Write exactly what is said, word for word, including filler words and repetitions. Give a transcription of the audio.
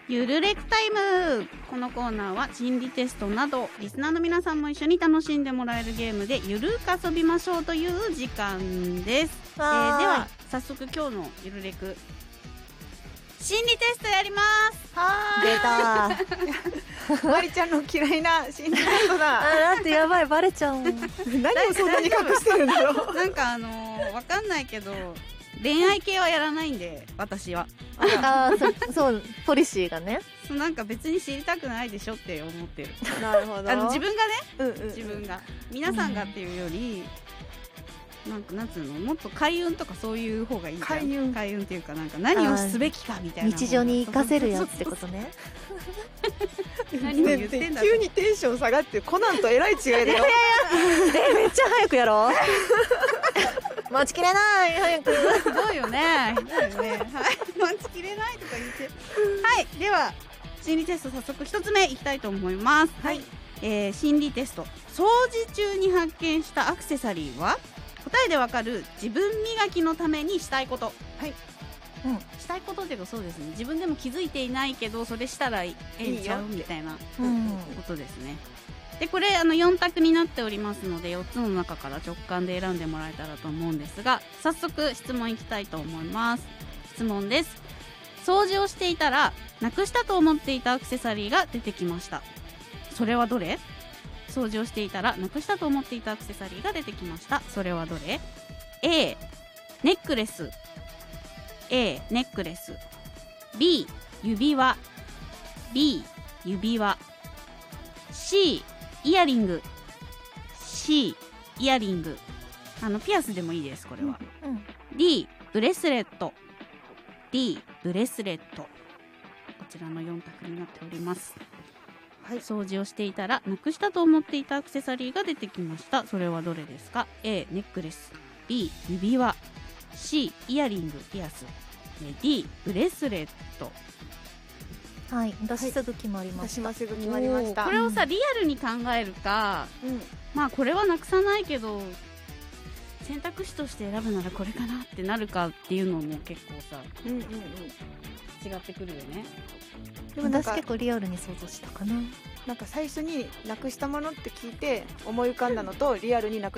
ゆるレクタイム。このコーナーは心理テストなどリスナーの皆さんも一緒に楽しんでもらえるゲームでゆるく遊びましょうという時間です。えー、では早速今日のゆるレク心理テストやります。 はーい。出た。まりちゃんの嫌いな心理テストだ。 あ、だってやばい、バレちゃう。何をそんなに隠してるんだろう。 なんかあのー、わかんないけど恋愛系はやらないんで私は。 ああ、そそうポリシーがね。 そうなんか別に知りたくないでしょって思ってる。 なるほど。 あの自分がね、 うんうんうん、 自分が皆さんがっていうより、うん、なんかなんつうの、もっと開運とかそういう方がいいじゃん。開運開運っていうかなんか何をすべきかみたいな。 日常に活かせるやつってことね。 何を言ってんだ。 急にテンション下がってコナンとえらい違いだよ。いやいやいやえめっちゃ早くやろう。待ちきれない早く。 すごいよね。ひどいよね。はい、待ちきれないとか言って。はい、では心理テスト早速一つ目いきたいと思います。はい、えー、心理テスト。掃除中に発見したアクセサリーは答えでわかる自分磨きのためにしたいこと。はい。うん、したいことっていうかそうですね。自分でも気づいていないけどそれしたらええんちゃうみたいなことですね。でこれあのよん択になっておりますのでよっつの中から直感で選んでもらえたらと思うんですが、早速質問いきたいと思います。質問です。掃除をしていたらなくしたと思っていたアクセサリーが出てきました。それはどれ？掃除をしていたらなくしたと思っていたアクセサリーが出てきました。それはどれ？ A ネックレス、 A ネックレス、 B 指輪、 B 指輪、 C イヤリング、 C イヤリング。あのピアスでもいいですこれは、うんうん、D ブレスレット、 D ブレスレット。こちらのよん択になっております。はい、掃除をしていたらなくしたと思っていたアクセサリーが出てきました。それはどれですか？ A ネックレス、 B 指輪、 C イヤリングピアス、 D ブレスレット。 はい、私すぐ決まりました。 私もすぐ決まりました。 これをさリアルに考えるか、うん、まあこれはなくさないけど選択肢として選ぶならこれかなってなるかっていうのも結構さ、うんうんうん、違ってくるよね。 でも私結構リアルに想像したかな。 なんか最初になくしたものって聞いて思い浮かんだのとリアルになく